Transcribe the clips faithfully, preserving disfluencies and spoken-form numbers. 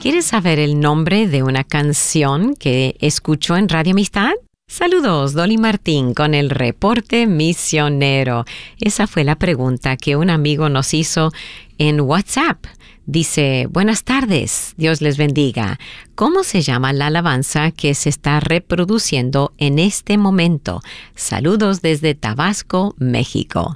¿Quieres saber el nombre de una canción que escuchó en Radio Amistad? Saludos, Dolly Martín con el reporte misionero. Esa fue la pregunta que un amigo nos hizo en WhatsApp. Dice, buenas tardes, Dios les bendiga. ¿Cómo se llama la alabanza que se está reproduciendo en este momento? Saludos desde Tabasco, México.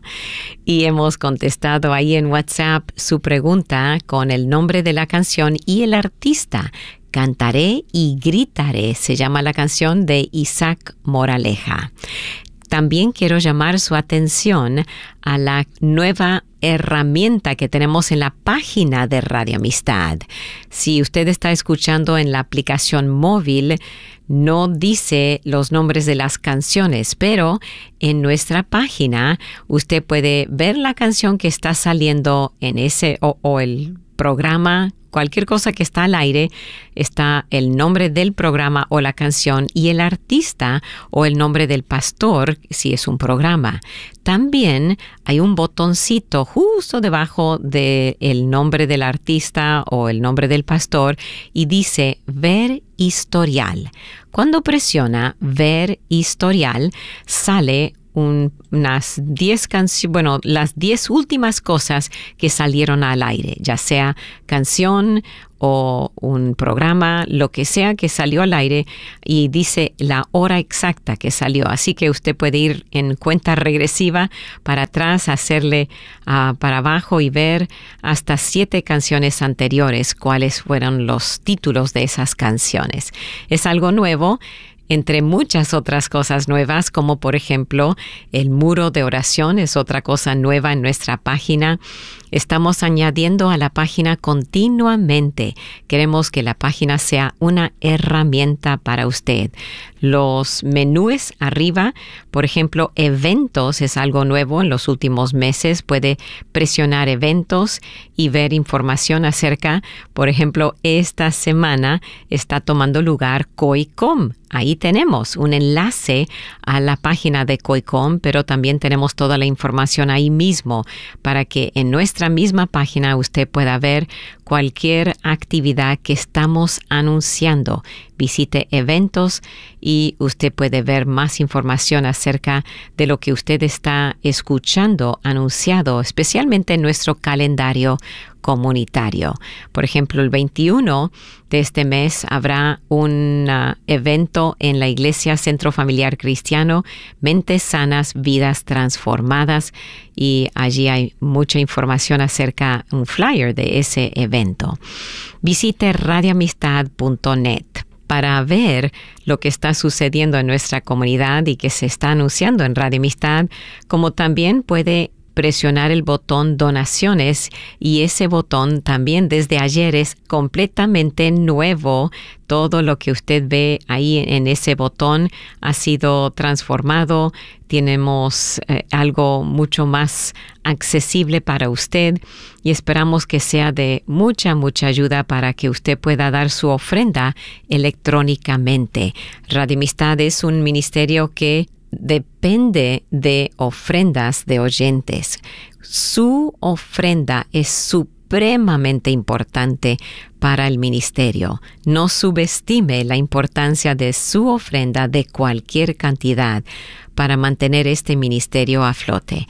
Y hemos contestado ahí en WhatsApp su pregunta con el nombre de la canción y el artista. Cantaré y gritaré, se llama la canción de Isaac Moraleja. También quiero llamar su atención a la nueva herramienta que tenemos en la página de Radio Amistad. Si usted está escuchando en la aplicación móvil, no dice los nombres de las canciones, pero en nuestra página usted puede ver la canción que está saliendo en ese o, o el programa. Cualquier cosa que está al aire, está el nombre del programa o la canción y el artista o el nombre del pastor, si es un programa. También hay un botoncito justo debajo del nombre del artista o el nombre del pastor y dice Ver historial. Cuando presiona Ver historial, sale Un, unas diez canciones, bueno, las diez últimas cosas que salieron al aire, ya sea canción o un programa, lo que sea que salió al aire y dice la hora exacta que salió. Así que usted puede ir en cuenta regresiva para atrás, hacerle uh, para abajo y ver hasta siete canciones anteriores cuáles fueron los títulos de esas canciones. Es algo nuevo, entre muchas otras cosas nuevas, como por ejemplo el muro de oración es otra cosa nueva en nuestra página. Estamos añadiendo a la página continuamente. Queremos que la página sea una herramienta para usted. Los menús arriba, por ejemplo, eventos es algo nuevo en los últimos meses. Puede presionar eventos y ver información acerca, por ejemplo, esta semana está tomando lugar COICOM. Ahí tenemos un enlace a la página de COICOM, pero también tenemos toda la información ahí mismo para que en nuestra misma página usted pueda ver cualquier actividad que estamos anunciando. Visite eventos y usted puede ver más información acerca de lo que usted está escuchando anunciado, especialmente en nuestro calendario comunitario. Por ejemplo, el veintiuno de este mes habrá un uh, evento en la Iglesia Centro Familiar Cristiano, Mentes Sanas, Vidas Transformadas, y allí hay mucha información acerca de un flyer de ese evento. Visite radio amistad punto net para ver lo que está sucediendo en nuestra comunidad y que se está anunciando en Radio Amistad, como también puede presionar el botón donaciones y ese botón también desde ayer es completamente nuevo. Todo lo que usted ve ahí en ese botón ha sido transformado. Tenemos eh, algo mucho más accesible para usted y esperamos que sea de mucha, mucha ayuda para que usted pueda dar su ofrenda electrónicamente. Radio Amistad es un ministerio que depende de ofrendas de oyentes. Su ofrenda es supremamente importante para el ministerio. No subestime la importancia de su ofrenda de cualquier cantidad para mantener este ministerio a flote.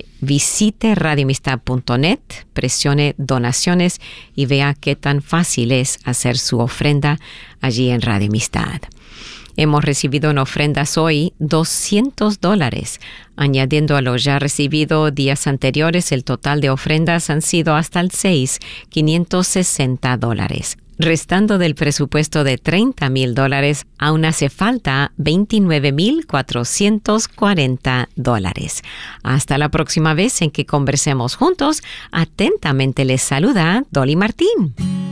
Visite radio amistad punto net, presione donaciones y vea qué tan fácil es hacer su ofrenda allí en Radio Amistad. Hemos recibido en ofrendas hoy doscientos dólares. Añadiendo a lo ya recibido días anteriores, el total de ofrendas han sido hasta el seis, quinientos sesenta dólares. Restando del presupuesto de treinta mil dólares, aún hace falta veintinueve mil cuatrocientos cuarenta dólares. Hasta la próxima vez en que conversemos juntos, atentamente les saluda Dolly Martín.